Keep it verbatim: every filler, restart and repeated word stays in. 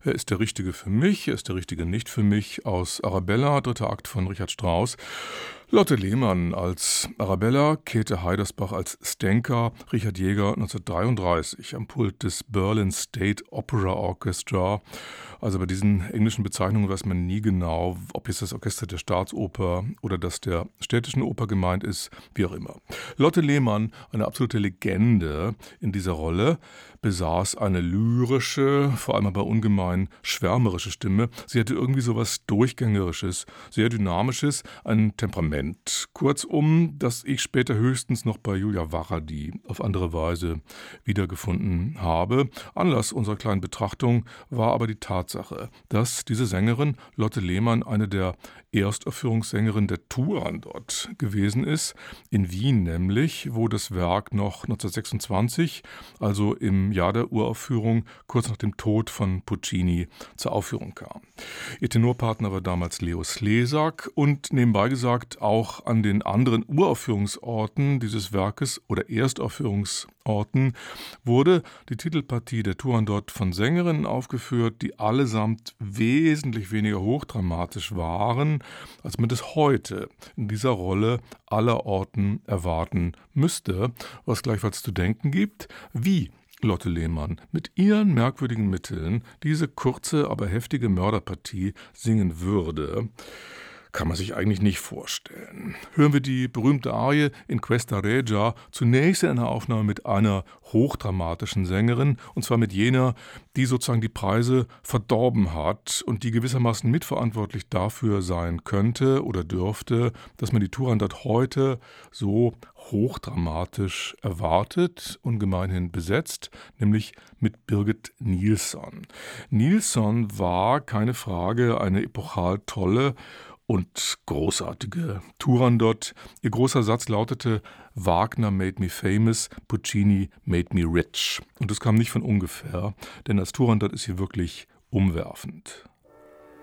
Er ist der Richtige für mich, er ist der Richtige nicht für mich aus Arabella, dritter Akt von Richard Strauss. Lotte Lehmann als Arabella, Käthe Heidersbach als Stenka, Richard Jäger neunzehnhundertdreiunddreißig am Pult des Berlin State Opera Orchestra. Also bei diesen englischen Bezeichnungen weiß man nie genau, ob jetzt das Orchester der Staatsoper oder das der Städtischen Oper gemeint ist, wie auch immer. Lotte Lehmann, eine absolute Legende in dieser Rolle, besaß eine lyrische, vor allem aber ungemein schwärmerische Stimme. Sie hatte irgendwie sowas Durchgängerisches, sehr Dynamisches, ein Temperament. Kurzum, das ich später höchstens noch bei Julia Varadi auf andere Weise wiedergefunden habe. Anlass unserer kleinen Betrachtung war aber die Tatsache, dass diese Sängerin Lotte Lehmann eine der Erstaufführungssängerinnen der Turandot gewesen ist, in Wien nämlich, wo das Werk noch neunzehnhundertsechsundzwanzig, also im Jahr der Uraufführung, kurz nach dem Tod von Puccini, zur Aufführung kam. Ihr Tenorpartner war damals Leo Slesak und nebenbei gesagt auch an den anderen Uraufführungsorten dieses Werkes oder Erstaufführungsorten wurde die Titelpartie der Turandot von Sängerinnen aufgeführt, die allesamt wesentlich weniger hochdramatisch waren, als man es heute in dieser Rolle allerorten erwarten müsste, was gleichfalls zu denken gibt, wie Lotte Lehmann mit ihren merkwürdigen Mitteln diese kurze, aber heftige Mörderpartie singen würde, kann man sich eigentlich nicht vorstellen. Hören wir die berühmte Arie in Questa Regia, zunächst in einer Aufnahme mit einer hochdramatischen Sängerin, und zwar mit jener, die sozusagen die Preise verdorben hat und die gewissermaßen mitverantwortlich dafür sein könnte oder dürfte, dass man die Turandot heute so hochdramatisch erwartet und gemeinhin besetzt, nämlich mit Birgit Nilsson. Nilsson war, keine Frage, eine epochal tolle und großartige Turandot. Ihr großer Satz lautete: Wagner made me famous, Puccini made me rich. Und das kam nicht von ungefähr, denn als Turandot ist sie wirklich umwerfend.